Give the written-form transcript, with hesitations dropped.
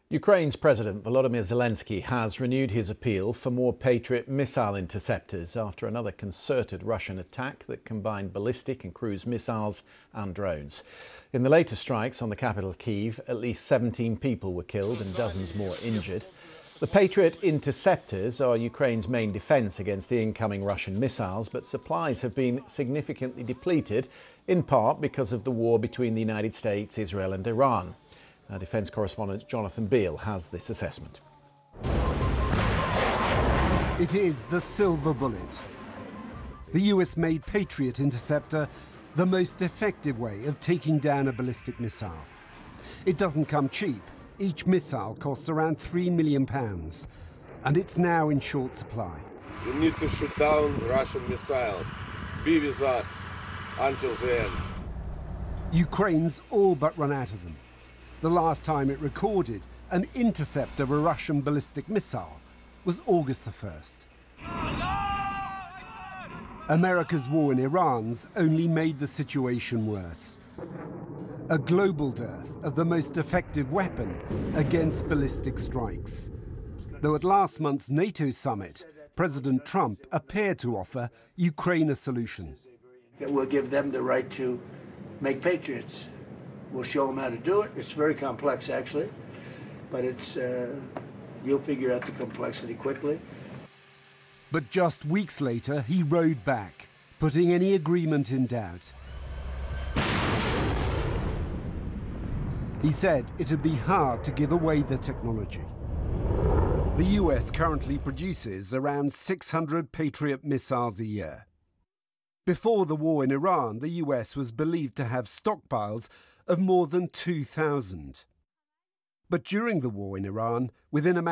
Ukraine's President Volodymyr Zelensky has renewed his appeal for more Patriot missile interceptors after another concerted Russian attack that combined ballistic and cruise missiles and drones. In the latest strikes on the capital Kyiv, at least 17 people were killed and dozens more injured. The Patriot interceptors are Ukraine's main defence against the incoming Russian missiles, but supplies have been significantly depleted, in part because of the war between the United States, Israel and Iran. Our defence correspondent Jonathan Beale has this assessment. It is the silver bullet. The US-made Patriot interceptor, the most effective way of taking down a ballistic missile. It doesn't come cheap. Each missile costs around £3 million, and it's now in short supply. We need to shoot down Russian missiles. Be with us until the end. Ukraine's all but run out of them. The last time it recorded an intercept of a Russian ballistic missile was August the 1st. America's war in Iran's only made the situation worse. A global dearth of the most effective weapon against ballistic strikes. Though at last month's NATO summit, President Trump appeared to offer Ukraine a solution. We'll give them the right to make Patriots. We'll show them how to do it. It's very complex, actually, but you'll figure out the complexity quickly. But just weeks later, he rode back, putting any agreement in doubt. He said it'd be hard to give away the technology. The US currently produces around 600 Patriot missiles a year. Before the war in Iran, the US was believed to have stockpiles of more than 2,000. But during the war in Iran, within a